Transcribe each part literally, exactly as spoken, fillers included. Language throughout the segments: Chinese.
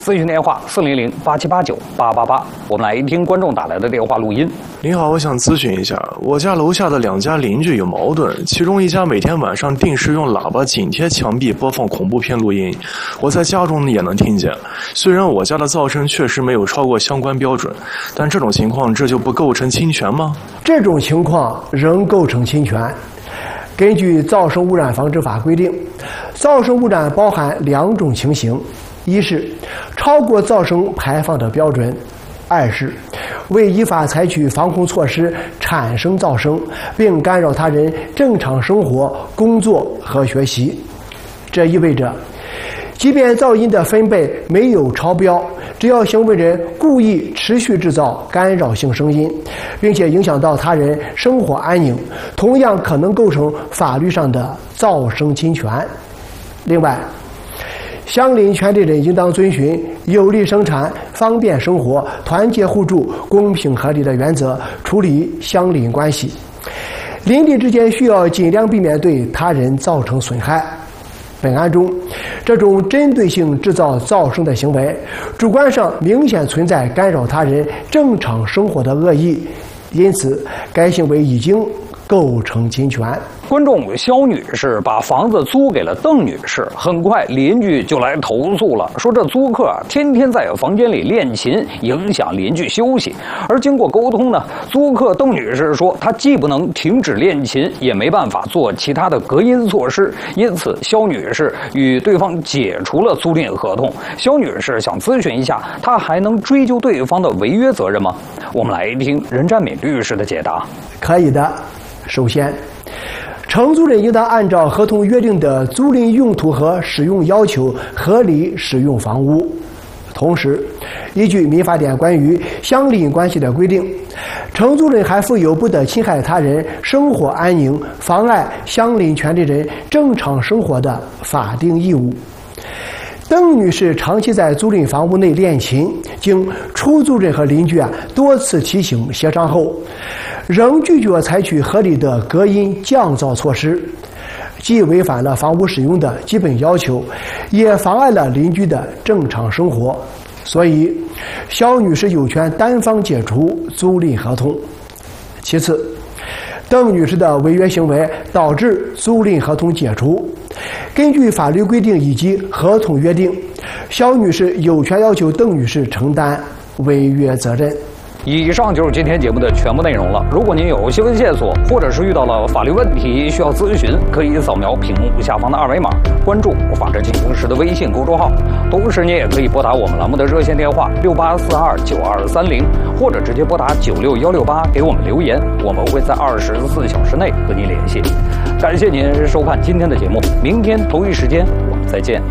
咨询电话四零零八七八九八八八，我们来听观众打来的电话录音。 您好，我想咨询一下，我家楼下的两家邻居有矛盾，其中一家每天晚上定时用喇叭紧贴墙壁播放恐怖片录音，我在家中也能听见。虽然我家的噪声确实没有超过相关标准，但这种情况这就不构成侵权吗？ 这种情况仍构成侵权。根据《噪声污染防治法》规定，噪声污染包含两种情形。一是超过噪声排放的标准，二是未依法采取防控措施产生噪声，并干扰他人正常生活、工作和学习。这意味着，即便噪音的分贝没有超标，只要行为人故意持续制造干扰性声音，并且影响到他人生活安宁，同样可能构成法律上的噪声侵权。另外，相邻权利人应当遵循有利生产、方便生活、团结互助、公平合理的原则处理相邻关系。邻里之间需要尽量避免对他人造成损害。本案中，这种针对性制造噪声的行为，主观上明显存在干扰他人正常生活的恶意，因此该行为已经构成侵权。 观众肖女士把房子租给了邓女士，很快邻居就来投诉了，说这租客啊天天在房间里练琴，影响邻居休息。而经过沟通呢，租客邓女士说，她既不能停止练琴，也没办法做其他的隔音措施，因此肖女士与对方解除了租赁合同。肖女士想咨询一下，她还能追究对方的违约责任吗？我们来听任占敏律师的解答。 可以的。首先，承租人应当按照合同约定的租赁用途和使用要求合理使用房屋。同时，依据民法典关于相邻关系的规定，承租人还负有不得侵害他人生活安宁、妨碍相邻权利人正常生活的法定义务。邓女士长期在租赁房屋内练琴，经出租人和邻居啊多次提醒协商后，仍拒绝采取合理的隔音降噪措施，既违反了房屋使用的基本要求，也妨碍了邻居的正常生活，所以肖女士有权单方解除租赁合同。其次，邓女士的违约行为导致租赁合同解除，根据法律规定以及合同约定，肖女士有权要求邓女士承担违约责任。 以上就是今天节目的全部内容了。如果您有新闻线索，或者是遇到了法律问题需要咨询，可以扫描屏幕下方的二维码，关注“法治进行时”的微信公众号。同时，您也可以拨打我们栏目的热线电话六八四二九二三零，或者直接拨打九六幺六八给我们留言，我们会在二十四小时内和您联系。感谢您收看今天的节目，明天同一时间我们再见。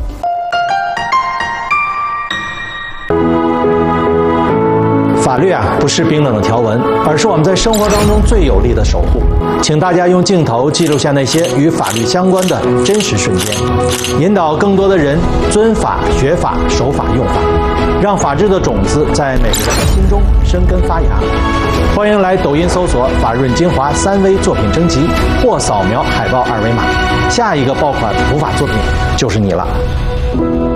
法律啊，不是冰冷的条文，而是我们在生活当中最有力的守护。请大家用镜头记录下那些与法律相关的真实瞬间，引导更多的人遵法、学法、守法、用法，让法治的种子在每个人的心中生根发芽。欢迎来抖音搜索“法润精华三微作品征集”，或扫描海报二维码，下一个爆款普法作品就是你了。